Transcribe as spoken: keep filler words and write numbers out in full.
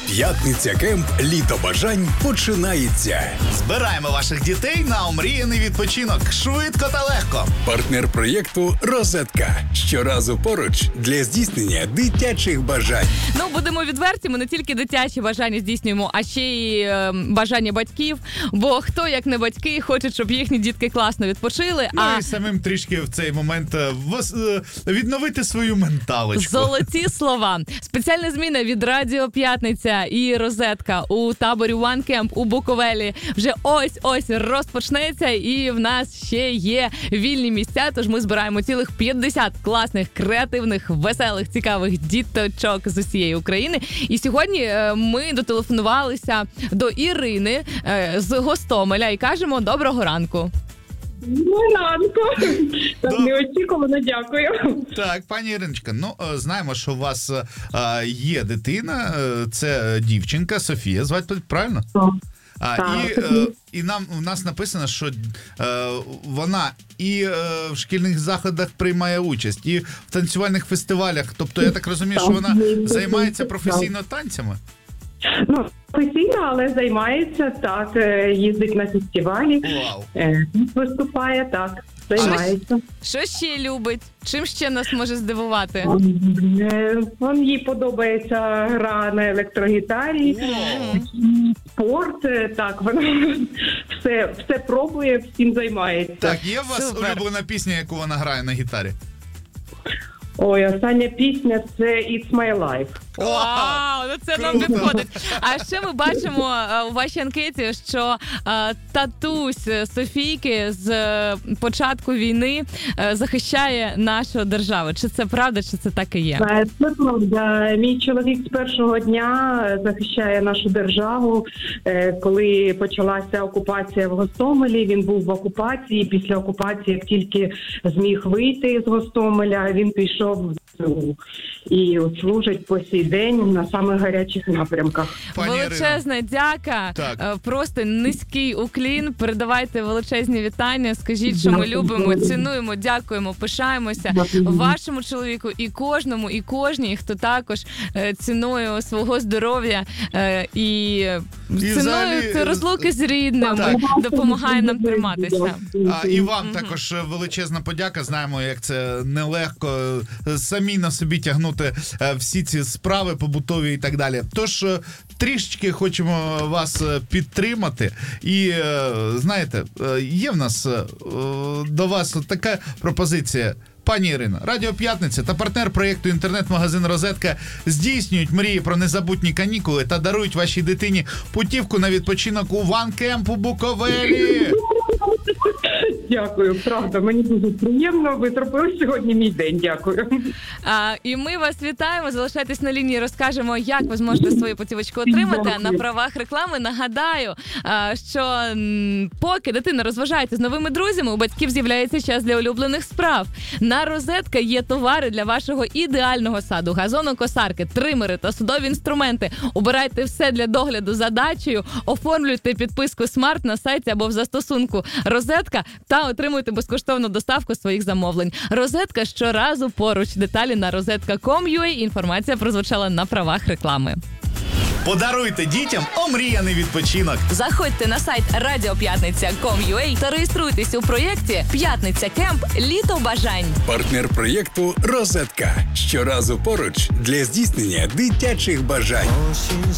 П'ятниця кемп «Літо бажань» починається. Збираємо ваших дітей на омріяний відпочинок. Швидко та легко. Партнер проєкту «Розетка». Щоразу поруч для здійснення дитячих бажань. Ну, будемо відверті, ми не тільки дитячі бажання здійснюємо, а ще й е, бажання батьків. Бо хто, як не батьки, хоче, щоб їхні дітки класно відпочили. Ну а... і самим трішки в цей момент е, вос, е, відновити свою менталочку. Золоті слова. Спеціальна зміна від Радіо П'ятниця і Розетка у таборі One Camp у Буковелі вже ось-ось розпочнеться, і в нас ще є вільні місця, тож ми збираємо цілих п'ятдесят класних, креативних, веселих, цікавих діточок з усієї України. І сьогодні ми дотелефонувалися до Ірини з Гостомеля і кажемо «Доброго ранку». Доброго ранку. Так, Доб- неочікувано, дякую. Так, пані Іриночка, ну е, знаємо, що у вас е, є дитина, е, це дівчинка Софія, звати правильно? А, Так. і, е, і нам у нас написано, що е, вона і е, в шкільних заходах приймає участь, і в танцювальних фестивалях. Тобто я так розумію, що вона займається професійно танцями. Ну, професійно, але займається, так, е, їздить на фестивалі, Вау. е, виступає, так, займається. Що ще любить? Чим ще нас може здивувати? Е, Вон їй подобається гра на електрогітарі, спорт, е, так, вона все, все пробує, всім займається. Так, є у вас Супер. улюблена пісня, яку вона грає на гітарі? Ой, остання пісня – це «It's my life». Вау, ну це нам Круто. підходить. А ще ми бачимо е, у вашій анкеті, що е, татусь Софійки з е, початку війни е, захищає нашу державу. Чи це правда, чи це так і є? Е, Це правда. Мій чоловік з першого дня захищає нашу державу. Е, Коли почалася окупація в Гостомелі, він був в окупації. Після окупації, як тільки зміг вийти з Гостомеля, він пішов в ЗСУ. І от служить по сей день на самих гарячих напрямках. Пані Ірино. Величезна дяка, Так. Е, просто низький уклін. Передавайте величезні вітання. Скажіть, що ми любимо, цінуємо, дякуємо, пишаємося вашому чоловіку і кожному, і кожній, хто також е, цінує свого здоров'я е, і цінує взагалі, ці розлуки з рідними, так. допомагає нам триматися. А, і вам також величезна подяка. Знаємо, як це нелегко е, самі на собі тягнути е, всі ці справи побутові і так далі. Тож е, трішечки хочемо вас е, підтримати. І е, знаєте, е, є в нас е, до вас от така пропозиція. Пані Ірино, Радіо П'ятниця та партнер проєкту інтернет-магазин «Розетка» здійснюють мрії про незабутні канікули та дарують вашій дитині путівку на відпочинок у One Camp у Буковелі. Дякую, правда, мені дуже приємно. Ви зробили сьогодні мій день. Дякую. А, і ми вас вітаємо. Залишайтесь на лінії, розкажемо, як ви зможете свою путівочку отримати. А на правах реклами нагадаю, а, що м, поки дитина розважається з новими друзями, у батьків з'являється час для улюблених справ. На «Розетка» є товари для вашого ідеального саду, газонокосарки, тримери та судові інструменти. Обирайте все для догляду за дачею, оформлюйте підписку «Смарт» на сайті або в застосунку «Розетка» та отримуйте безкоштовну доставку своїх замовлень. «Розетка» щоразу поруч. Деталі на розетка крапка ком крапка ю а. Інформація прозвучала на правах реклами. Подаруйте дітям омріяний відпочинок. Заходьте на сайт радіо п'ятниця крапка ком крапка ю а та реєструйтесь у проєкті «П'ятниця кемп. Літо бажань». Партнер проєкту «Розетка». Щоразу поруч для здійснення дитячих бажань. Осінь